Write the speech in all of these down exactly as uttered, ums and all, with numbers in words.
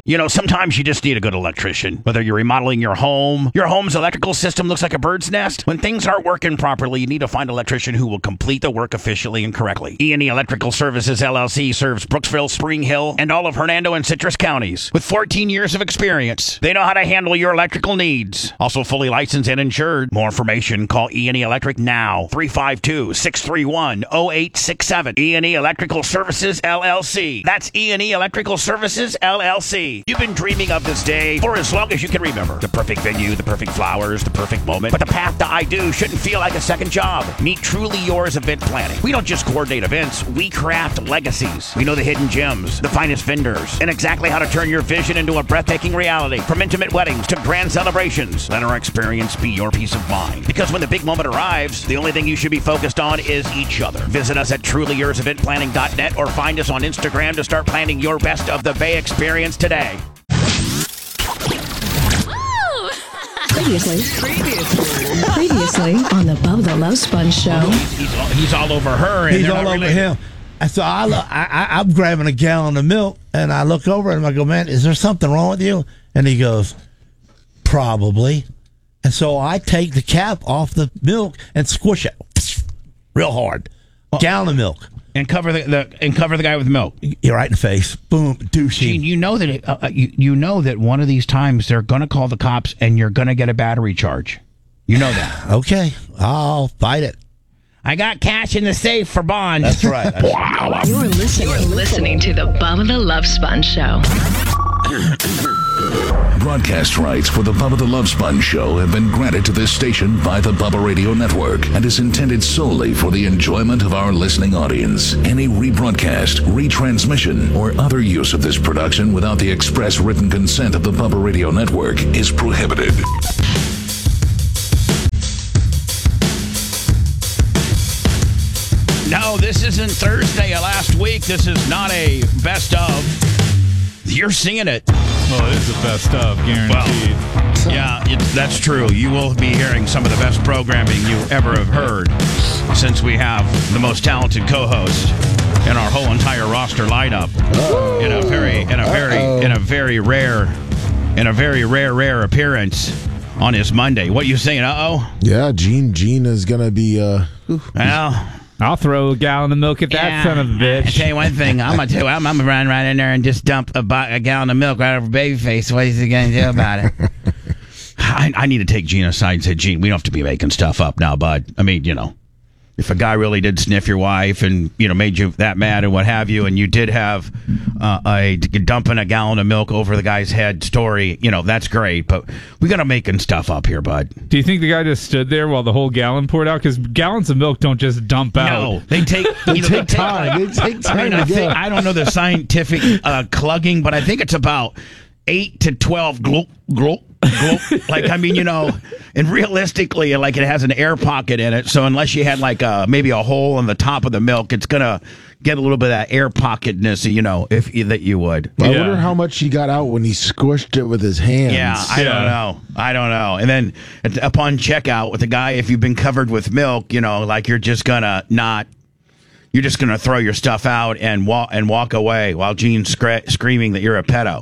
You know, sometimes you just need a good electrician. Whether you're remodeling your home, your home's electrical system looks like a bird's nest. When things aren't working properly, you need to find an electrician who will complete the work efficiently and correctly. E and E Electrical Services, L L C serves Brooksville, Spring Hill, and all of Hernando and Citrus counties. With fourteen years of experience, they know how to handle your electrical needs. Also fully licensed and insured. More information, call E and E Electric now. three five two, six three one, zero eight six seven. E and E Electrical Services, L L C. That's E and E Electrical Services, L L C. You've been dreaming of this day for as long as you can remember. The perfect venue, the perfect flowers, the perfect moment. But the path to I Do shouldn't feel like a second job. Meet Truly Yours Event Planning. We don't just coordinate events, we craft legacies. We know the hidden gems, the finest vendors, and exactly how to turn your vision into a breathtaking reality. From intimate weddings to grand celebrations, let our experience be your peace of mind. Because when the big moment arrives, the only thing you should be focused on is each other. Visit us at truly yours event planning dot net or find us on Instagram to start planning your best of the Bay experience today. Previously, previously, previously on the Bubba the Love Sponge Show. He's, he's, all, he's all over her. And he's all over related. him. And so I, I, I, I'm grabbing a gallon of milk, and I look over at him. I go, man, is there something wrong with you? And he goes, probably. And so I take the cap off the milk and squish it real hard. Well, gallon of milk. And cover the, the and cover the guy with milk. You're right in the face. Boom, douchey. Gene, you know that it, uh, you you know that one of these times they're going to call the cops and you're going to get a battery charge. You know that. Okay, I'll fight it. I got cash in the safe for bond. That's right. Wow. You're listening. You're listening to the Bubba the Love Sponge Show. Broadcast rights for the Bubba the Love Sponge Show have been granted to this station by the Bubba Radio Network and is intended solely for the enjoyment of our listening audience. Any rebroadcast, retransmission, or other use of this production without the express written consent of the Bubba Radio Network is prohibited. No, this isn't Thursday of last week. This is not a best of. You're singing it. Well, it is the best of, guaranteed. Well, yeah, it, that's true. You will be hearing some of the best programming you ever have heard since we have the most talented co-host in our whole entire roster lineup. Uh-oh. In a very, in a very, Uh-oh. in a very rare, in a very rare, rare appearance on his Monday. What you saying? Uh oh. Yeah, Gene. Gene is gonna be. Uh, well. I'll throw a gallon of milk at that yeah. son of a bitch. I tell you one thing, I'm gonna tell you, I'm, I'm gonna run right in there and just dump a, a gallon of milk right over Babyface. What is he gonna do about it? I, I need to take Gene aside and say, Gene, we don't have to be making stuff up now, bud. I mean, you know, if a guy really did sniff your wife and, you know, made you that mad and what have you, and you did have uh, a dumping a gallon of milk over the guy's head story, you know, that's great. But we got to making stuff up here, bud. Do you think the guy just stood there while the whole gallon poured out? Because gallons of milk don't just dump out. No, they take, they, you know, take they time. Take, they take time. I mean, I, think, I don't know the scientific uh, clugging, but I think it's about eight to twelve glop, glop. Like, I mean, you know, and realistically, like, it has an air pocket in it. So unless you had like a, maybe a hole in the top of the milk, it's going to get a little bit of that air pocketness, you know, if that you would. I yeah. wonder how much he got out when he squished it with his hands. Yeah, I yeah. don't know. I don't know. And then upon checkout with the guy, if you've been covered with milk, you know, like you're just going to not, you're just going to throw your stuff out and walk and walk away while Gene's scra- screaming that you're a pedo.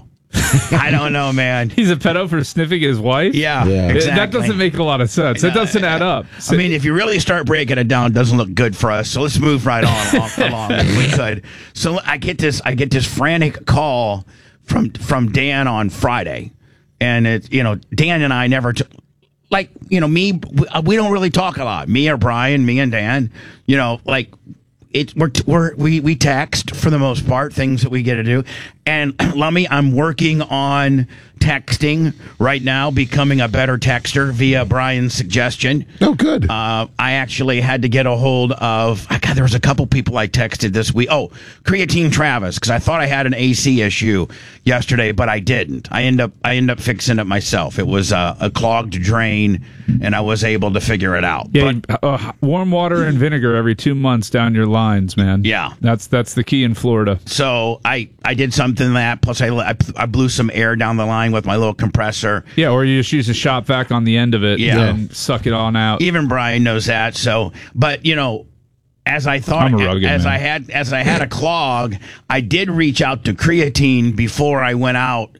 I don't know, man. He's a pedo for sniffing his wife? Yeah, yeah. exactly. That doesn't make a lot of sense. That doesn't add up. I mean, if you really start breaking it down, it doesn't look good for us. So let's move right on along if we could. So I get this, I get this frantic call from from Dan on Friday, and it, you know, Dan and I never, t- like, you know, me, we don't really talk a lot. Me or Brian, me and Dan, you know, like. It, we're, we're, we we text for the most part, things that we get to do. And Lummy, I'm working on texting right now, becoming a better texter via Brian's suggestion. Oh, good. Uh, I actually had to get a hold of, God, there was a couple people I texted this week. Oh, Creatine Travis, because I thought I had an A C issue yesterday, but I didn't. I end up I end up fixing it myself. It was uh, a clogged drain, and I was able to figure it out. Yeah, But, uh, warm water and vinegar every two months down your lines, man. Yeah. That's that's the key in Florida. So I, I did something that, plus I, I, I blew some air down the line with my little compressor. Yeah, or you just use a shop vac on the end of it Yeah. and suck it on out. Even Brian knows that. So, but you know, as I thought, I'm a rugged as man. I had, as I had a clog, I did reach out to creatine before I went out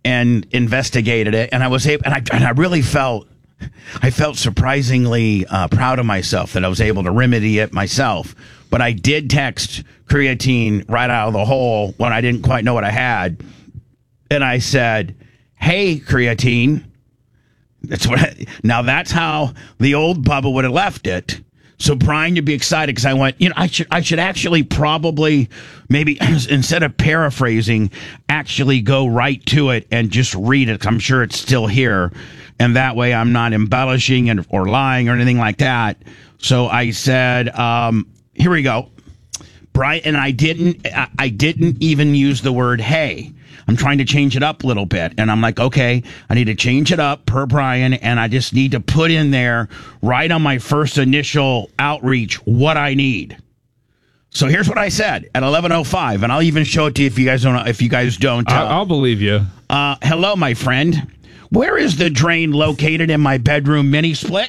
and investigated it, and I was able, and I, and I really felt, I felt surprisingly uh, proud of myself that I was able to remedy it myself. But I did text creatine right out of the hole when I didn't quite know what I had, and I said, "Hey, creatine." That's what. I, now that's how the old Bubba would have left it. So Brian, you'd be excited because I went, you know, I should I should actually probably maybe instead of paraphrasing, actually go right to it and just read it. 'Cause I'm sure it's still here, and that way I'm not embellishing and or lying or anything like that. So I said, um, here we go, Brian, and I didn't I, I didn't even use the word "hey." I'm trying to change it up a little bit. And I'm like, okay, I need to change it up per Brian. And I just need to put in there right on my first initial outreach what I need. So here's what I said at eleven oh five. And I'll even show it to you if you guys don't, if you guys don't. Uh, I, I'll believe you. Uh, hello, my friend. Where is the drain located in my bedroom mini split?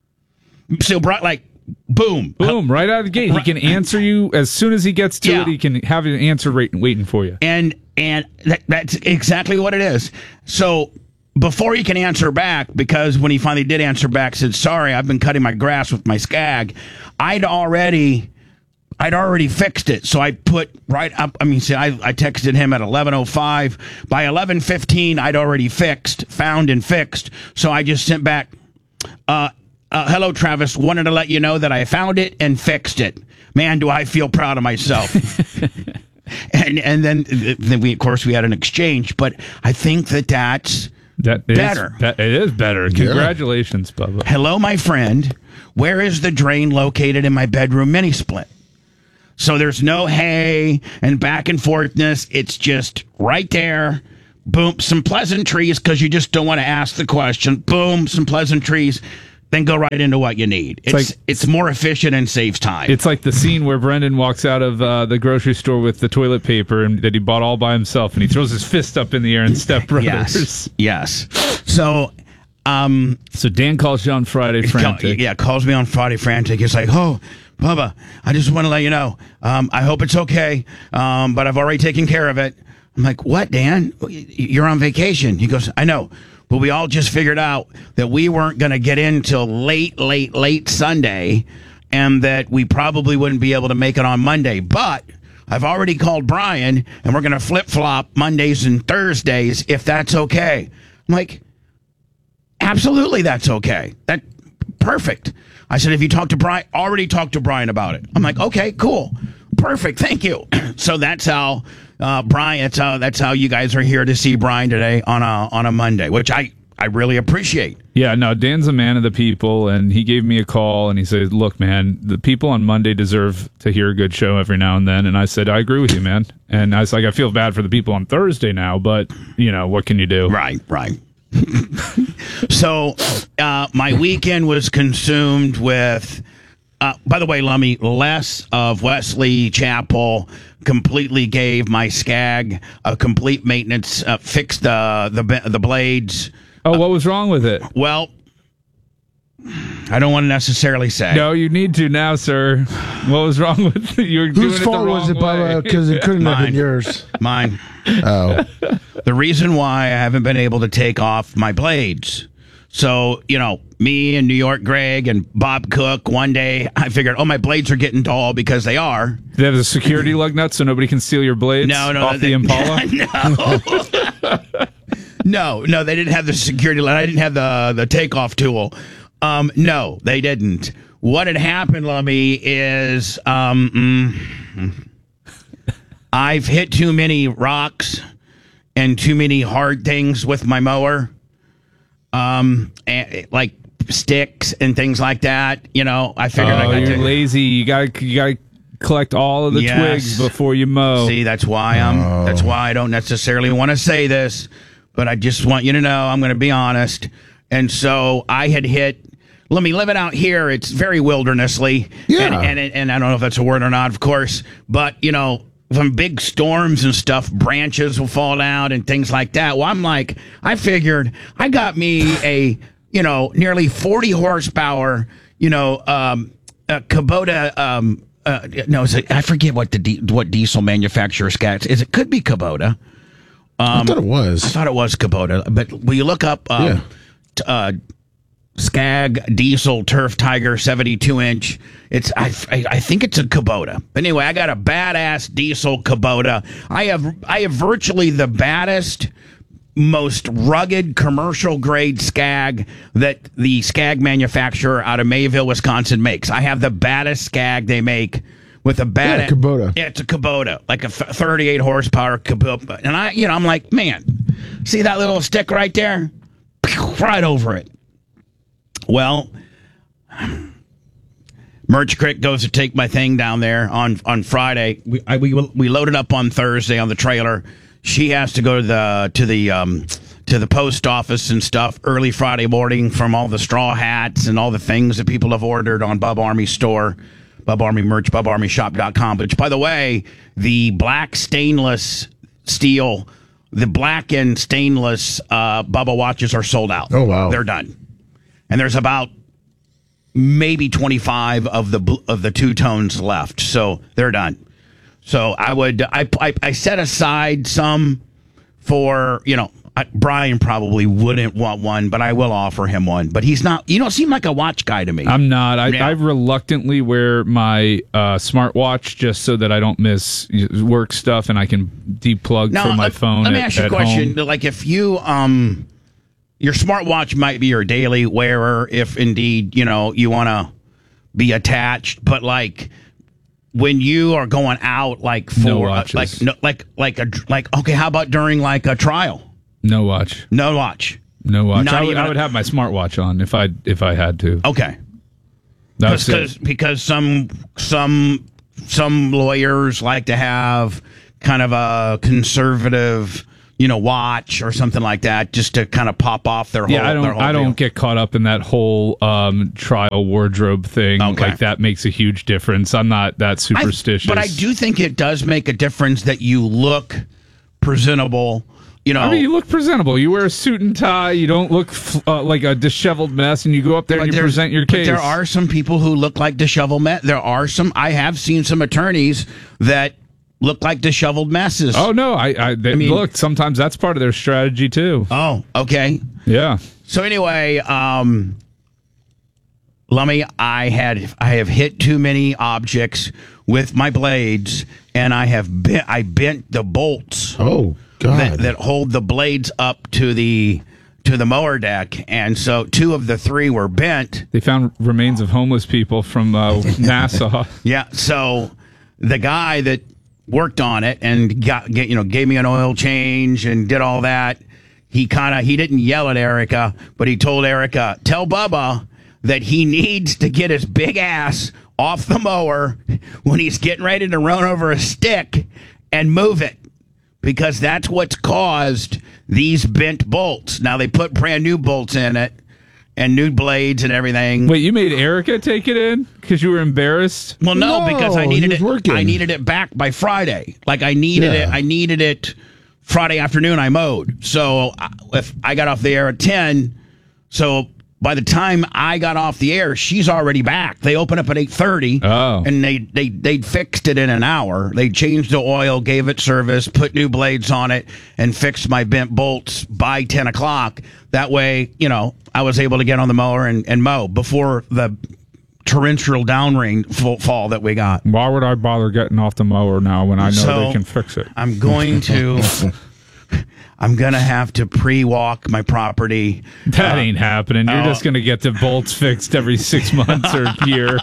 So Brian, like, boom. Boom, right out of the gate. He can answer you as soon as he gets to Yeah. it. He can have an answer right, waiting for you. And and that, that's exactly what it is. So before he can answer back, because when he finally did answer back, said, "Sorry, I've been cutting my grass with my Skag," I'd already I'd already fixed it. So I put right up. I mean, see, I, I texted him at eleven oh five. By eleven fifteen, I'd already fixed, found and fixed. So I just sent back, uh, uh, hello, Travis. Wanted to let you know that I found it and fixed it. Man, do I feel proud of myself. and and then, then we, of course, we had an exchange. But I think that that's That is, better. That, it is better. Congratulations, Bubba. Hello, my friend. Where is the drain located in my bedroom mini split? So there's no hey and back and forthness. It's just right there. Boom, some pleasantries because you just don't want to ask the question. Boom, some pleasantries. Then go right into what you need. It's It's it's, like- more efficient and saves time. It's like the scene where Brendan walks out of uh, the grocery store with the toilet paper and that he bought all by himself, and he throws his fist up in the air in Step Brothers. yes, yes. So, um, So Dan calls you on Friday, frantic. yeah, calls me on Friday frantic. It's like, oh, Bubba, I just want to let you know. Um, I hope it's okay, um, but I've already taken care of it. I'm like, what, Dan? You're on vacation. He goes, I know. But we all just figured out that we weren't going to get in till late, late, late Sunday, and that we probably wouldn't be able to make it on Monday. But I've already called Brian, and we're going to flip-flop Mondays and Thursdays if that's okay. I'm like, absolutely that's okay. That perfect. I said, if you talk to Brian, already talked to Brian about it. I'm like, okay, cool. Perfect. Thank you. So that's how uh, Brian, that's how, that's how you guys are here to see Brian today on a, on a Monday, which I, I really appreciate. Yeah, no, Dan's a man of the people, and he gave me a call, and he said, look, man, the people on Monday deserve to hear a good show every now and then. And I said, I agree with you, man. And I was like, I feel bad for the people on Thursday now, but, you know, what can you do? Right, right. So uh, my weekend was consumed with, uh, by the way, Lummy, Les of Wesley Chapel completely gave my Skag a complete maintenance, uh, fixed the, the, the blades. Oh, what was wrong with it? Well, I don't want to necessarily say. No, you need to now, sir. What was wrong with it? You were doing Whose it the fault was wrong it, Bubba? way. Because it couldn't have Mine. been yours. Mine. Oh. The reason why I haven't been able to take off my blades. So, you know, me and New York Greg and Bob Cook, one day I figured, oh, my blades are getting dull because they are. They have a security lug nut so nobody can steal your blades No, no. off they- the Impala? no. no, no, they didn't have the security line. I didn't have the, the takeoff tool. Um, no, they didn't. What had happened, Lummy, is um, mm, I've hit too many rocks and too many hard things with my mower, um, and, like sticks and things like that. You know, I figured I Oh, got you're to lazy. You got you got to collect all of the Yes. twigs before you mow. See, that's why I'm. That's why I don't necessarily want to say this, but I just want you to know I'm going to be honest. And so I had hit. Let me live it out here. It's very wildernessly. Yeah. And, and and I don't know if that's a word or not, of course. But you know, from big storms and stuff, branches will fall down and things like that. Well, I'm like, I figured I got me a you know nearly forty horsepower, you know, um, a Kubota. Um, uh, no, is it, I forget what the di- what diesel manufacturer scats is. It could be Kubota. I thought it I was. thought it was Kubota, but will you look up um, Yeah. t- uh, Skag Diesel Turf Tiger seventy-two inch? It's I, I I think it's a Kubota. But anyway, I got a badass diesel Kubota. I have I have virtually the baddest, most rugged commercial grade Skag that the Skag manufacturer out of Mayville, Wisconsin makes. I have the baddest Skag they make with a bad Yeah, Kubota. Yeah, it's a Kubota, like a thirty-eight horsepower Kubota. And I, you know, I'm like, man, see that little stick right there? Right over it. Well, Merch Crick goes to take my thing down there on on Friday. We I, we we loaded up on Thursday on the trailer. She has to go to the to the um, to the post office and stuff early Friday morning from all the straw hats and all the things that people have ordered on Bub Army store, Bub Army merch, bub army shop dot com. Which, by the way, the black stainless steel, the black and stainless uh, Bubba watches are sold out. Oh, wow. They're done. And there's about maybe twenty-five of the bl- of the two tones left, so they're done. So I would I I, I set aside some for, you know, I, Brian probably wouldn't want one, but I will offer him one. But he's not. You don't seem like a watch guy to me. I'm not. I, Yeah. I reluctantly wear my uh, smartwatch just so that I don't miss work stuff and I can deplug Now, from my let, phone. Let me at, ask you a at question. home. Like, if you um, your smartwatch might be your daily wearer, if indeed you know you want to be attached, but like when you are going out, like for No uh, watches. like no, like like a like okay, how about during like a trial? No watch. No watch. No watch. Not I would, even I a- would have my smartwatch on if I if I had to. Okay. That's Because it. because some some some lawyers like to have kind of a conservative, you know, watch or something like that, just to kind of pop off their whole. Yeah, I their don't. whole I don't deal. get caught up in that whole um, trial wardrobe thing. Okay. Like that makes a huge difference. I'm not that I- superstitious. but I do think it does make a difference that you look presentable. You know, I mean, you look presentable. You wear a suit and tie. You don't look f- uh, like a disheveled mess, and you go up there and you there's- present your but case. there are some people who look like disheveled mess. There are some. I have seen some attorneys that look like disheveled messes. Oh no! I, I, they, I mean- look. Sometimes that's part of their strategy too. Oh, okay. Yeah. So anyway, um, Lummy, I had I have hit too many objects with my blades, and I have bent I bent the bolts Oh, God. that, that hold the blades up to the to the mower deck, and so two of the three were bent. They found remains of homeless people from uh, Nassau. Yeah, so the guy that worked on it and got get, you know gave me an oil change and did all that. He kind of he didn't yell at Erica, but he told Erica, "Tell Bubba that he needs to get his big ass off the mower when he's getting ready to run over a stick and move it, because that's what's caused these bent bolts." Now they put brand new bolts in it and new blades and everything. Wait, you made Erica take it in because you were embarrassed? Well, no, No, because I he needed was it. working. I needed it back by Friday. Like I needed Yeah. it. I needed it Friday afternoon. I mowed. So I- if I got off the air at ten, so by the time I got off the air, she's already back. They open up at eight thirty. Oh. and they they they fixed it in an hour. They changed the oil, gave it service, put new blades on it, and fixed my bent bolts by ten o'clock. That way, you know, I was able to get on the mower and, and mow before the torrential downrain f- fall that we got. Why would I bother getting off the mower now when I know So, they can fix it? I'm going to. I'm gonna have to pre-walk my property. That ain't happening. You're oh. just going to get the bolts fixed every six months or a year.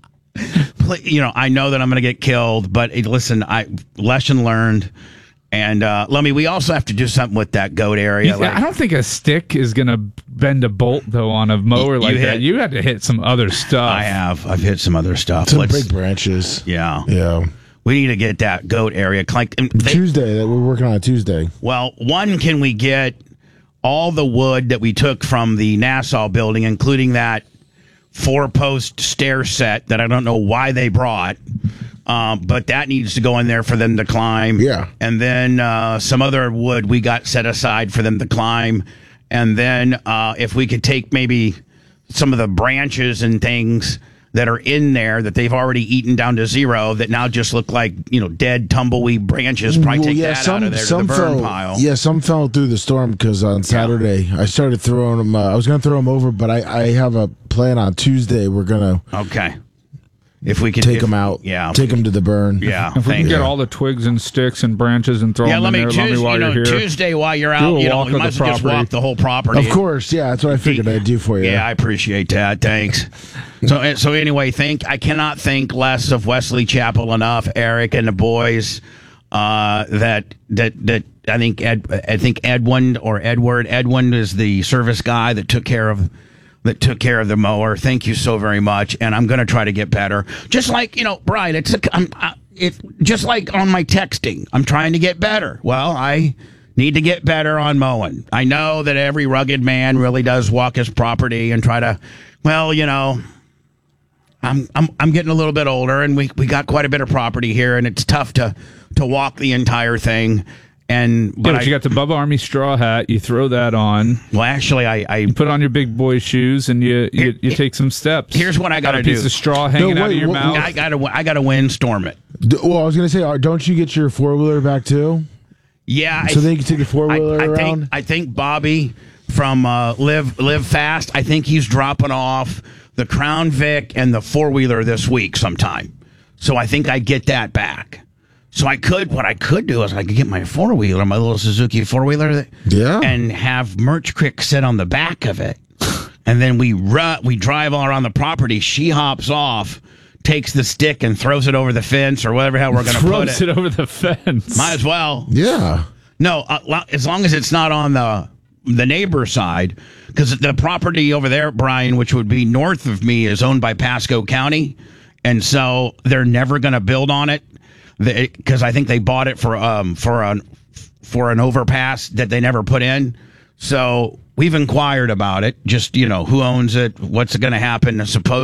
Pl- You know, I know that I'm gonna get killed, but eh, listen, I lesson learned. And uh, Lummy, we also have to do something with that goat area. You- like- I don't think a stick is going to bend a bolt, though, on a mower You like hit- that. You had to hit some other stuff. I have. I've hit some other stuff. Some Let's- big branches. yeah. Yeah. We need to get that goat area. Like, and they- Tuesday. That we're working on a Tuesday. well, one, can we get all the wood that we took from the Nassau building, including that four-post stair set that I don't know why they brought, um, but that needs to go in there for them to climb. Yeah. And then uh, some other wood we got set aside for them to climb. And then uh, if we could take maybe some of the branches and things that are in there that they've already eaten down to zero that now just look like, you know, dead tumbleweed branches. Probably Well, take yeah, that some, out of there to some the burn fell, pile. Yeah, some fell through the storm because on Saturday I started throwing them. Uh, I was going to throw them over, but I, I have a plan on Tuesday. We're going to Okay. If we can take if- them out. Yeah. Take them to the burn. Yeah. If we thank can get you. all the twigs and sticks and branches and throw Yeah, them let in me, there, let Tuesday, me while you know, you're here. Tuesday while you're Do out, a you know, walk you of might the as well just property. walk the whole property. Of course, yeah, that's what I figured I'd do for you. Yeah, I appreciate that. Thanks. So, so anyway, think I cannot think less of Wesley Chapel enough, Eric and the boys. Uh, that that that I think Ed, I think Edwin or Edward Edwin is the service guy that took care of that took care of the mower. Thank you so very much, and I'm going to try to get better. Just like you know, Brian, it's a, I'm, I, it just like on my texting, I'm trying to get better. Well, I need to get better on mowing. I know that every rugged man really does walk his property and try to, well, you know, I'm I'm I'm getting a little bit older, and we we got quite a bit of property here, and it's tough to to walk the entire thing. And Yeah, but but I, you got the Bubba Army straw hat. You throw that on. well, actually, I, I You put on your big boy shoes, and you you, Here- you take some steps. here's what I Got gotta a piece do. of straw hanging out wait, of your what- mouth. I gotta I gotta windstorm it. D- Well, I was going to say, uh, don't you get your four wheeler back too? Yeah, So I, then you can take the four I, wheeler I around. think I think Bobby from uh, Live Live Fast. I think he's dropping off the Crown Vic and the four wheeler this week sometime. So I think I get that back. So I could what I could do is I could get my four wheeler, my little Suzuki four wheeler, Yeah. and have Merch Crick sit on the back of it, and then we ru- we drive all around the property. She hops off, takes the stick and throws it over the fence or whatever hell we're going to put Throws it. it over the fence. Might as well. Yeah. No, uh, lo- as long as it's not on the the neighbor side, because the property over there, Brian, which would be north of me, is owned by Pasco County, and so they're never going to build on it because I think they bought it for um for an for an overpass that they never put in. So we've inquired about it. Just you know, who owns it? What's going to happen? Suppose.